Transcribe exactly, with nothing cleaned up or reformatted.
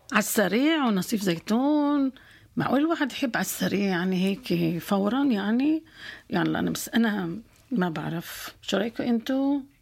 على السريع ونصيف زيتون. معقول الواحد يحب على السريع يعني هيك فورا يعني؟ يعني أنا بس أنا ما بعرف، شو رأيكم أنتو؟